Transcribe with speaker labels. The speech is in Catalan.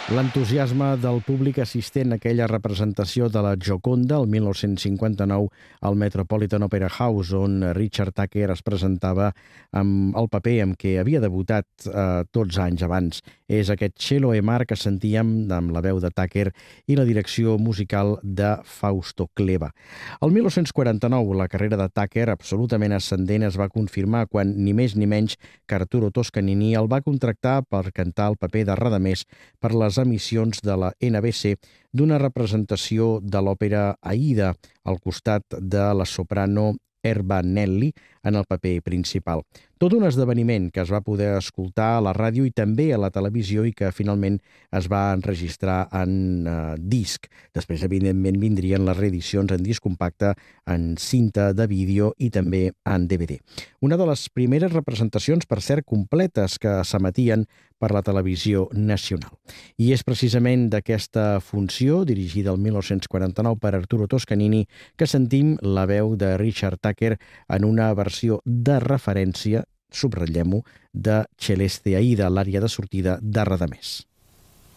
Speaker 1: L'entusiasme del públic assistent a aquella representació de la Gioconda el 1959 al Metropolitan Opera House, on Richard Tucker es presentava amb el paper amb què havia debutat tots anys abans. És aquest Cielo e Mar que sentíem amb la veu de Tucker i la direcció musical de Fausto Cleva. El 1949 la carrera de Tucker, absolutament ascendent, es va confirmar quan ni més ni menys que Arturo Toscanini el va contractar per cantar el paper de Radamés per les emissions de la NBC d'una representació de l'òpera Aida al costat de la soprano Erba Nelli en el paper principal. Tot un esdeveniment que es va poder escoltar a la ràdio i també a la televisió i que finalment es va enregistrar en disc. Després, evidentment, vindrien les reedicions en disc compacte, en cinta de vídeo i també en DVD. Una de les primeres representacions, per cert, completes que s'emetien per la televisió nacional. I és precisament d'aquesta funció, dirigida el 1949 per Arturo Toscanini, que sentim la veu de Richard Tucker en una versió de referència, subratllem-ho, de Celeste Aida, l'ària de sortida de Radamés.